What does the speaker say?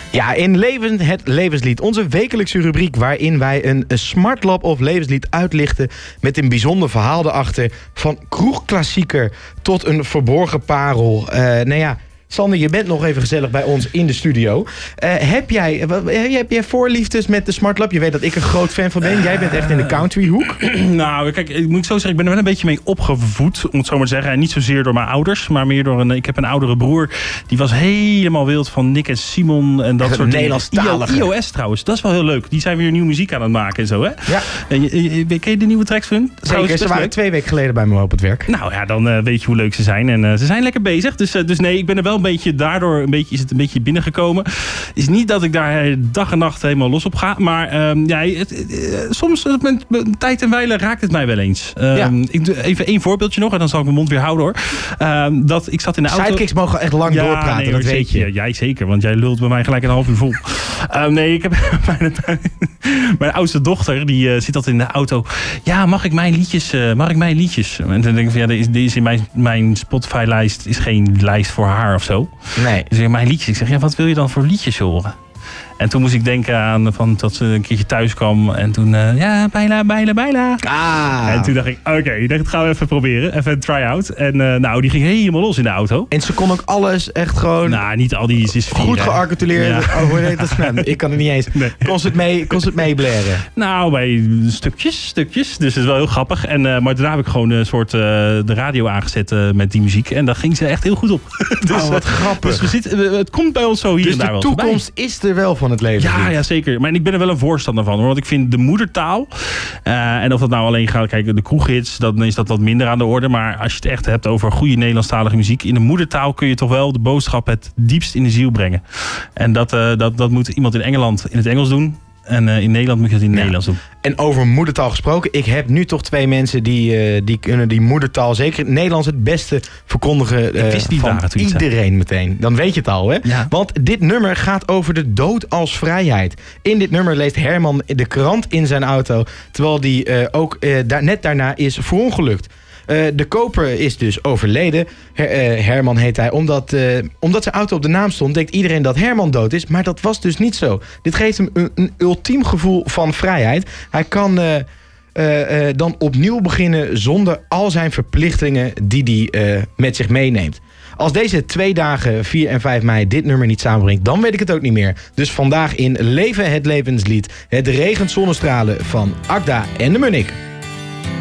Ja, in Leven het Levenslied, onze wekelijkse rubriek waarin wij een smartlap of levenslied uitlichten met een bijzonder verhaal erachter. Van kroegklassieker tot een verborgen parel. Sander, je bent nog even gezellig bij ons in de studio. Heb jij voorliefdes met de smartlap? Je weet dat ik een groot fan van ben. Jij bent echt in de countryhoek. Nou, kijk, ik moet zo zeggen, ik ben er wel een beetje mee opgevoed, om het zo maar te zeggen. En niet zozeer door mijn ouders, maar meer door ik heb een oudere broer. Die was helemaal wild van Nick en Simon en dat soort Nederlandstalige. iOS trouwens, dat is wel heel leuk. Die zijn weer nieuwe muziek aan het maken en zo, hè? Ja. Ken je de nieuwe tracks van hun? Zeker, ze waren 2 weken geleden bij me op het werk. Nou ja, dan weet je hoe leuk ze zijn. En ze zijn lekker bezig. Dus nee, ik ben er wel een beetje daardoor is het een beetje binnengekomen. Is niet dat ik daar dag en nacht helemaal los op ga. Maar soms met tijd en wijle raakt het mij wel eens. Ik doe even 1 voorbeeldje nog en dan zal ik mijn mond weer houden hoor. Dat ik zat in de auto. Sidekicks mogen echt lang doorpraten, nee, dat weet je. Jij zeker, want jij lult bij mij gelijk een half uur vol. Ik heb mijn oudste dochter, die zit altijd in de auto. Ja, mag ik mijn liedjes? En dan denk ik van, deze is in mijn Spotify-lijst is geen lijst voor haar of zo. Nee. Dus mijn liedjes. Ik zeg, ja, wat wil je dan voor liedjes horen? En toen moest ik denken aan dat ze een keertje thuis kwam. En toen, bijla. Ah. En toen dacht ik, oké, dat gaan we even proberen. Even een try-out. En die ging helemaal los in de auto. En ze kon ook alles echt gewoon... Nou, niet al die... Ze is 4, goed gearticuleerd. Ja. Oh, nee, dat is ik kan het niet eens. Nee. Kon ze het meeblaren? Nou, bij stukjes. Dus het is wel heel grappig. Maar daarna heb ik gewoon een soort de radio aangezet met die muziek. En daar ging ze echt heel goed op. Dus, wat grappig. Dus het komt bij ons zo hier en daar wel Dus de toekomst is er wel van het leven. Ja, zeker. Maar ik ben er wel een voorstander van. Want ik vind de moedertaal... en of dat nou alleen gaat... Kijk, de kroeghits, dan is dat wat minder aan de orde. Maar als je het echt hebt over goede Nederlandstalige muziek... in de moedertaal kun je toch wel de boodschap het diepst in de ziel brengen. En dat moet iemand in Engeland in het Engels doen. En in Nederland moet je het in het Nederlands doen. En over moedertaal gesproken. Ik heb nu toch 2 mensen die kunnen die moedertaal, zeker in het Nederlands, het beste verkondigen van iedereen meteen. Dan weet je het al, hè? Ja. Want dit nummer gaat over de dood als vrijheid. In dit nummer leest Herman de krant in zijn auto, terwijl die net daarna is verongelukt. De koper is dus overleden. Herman heet hij. Omdat zijn auto op de naam stond, denkt iedereen dat Herman dood is. Maar dat was dus niet zo. Dit geeft hem een ultiem gevoel van vrijheid. Hij kan dan opnieuw beginnen zonder al zijn verplichtingen die hij met zich meeneemt. Als deze 2 dagen, 4 en 5 mei, dit nummer niet samenbrengt, dan weet ik het ook niet meer. Dus vandaag in Leven het Levenslied, het regent zonnestralen van Agda en de Munnik.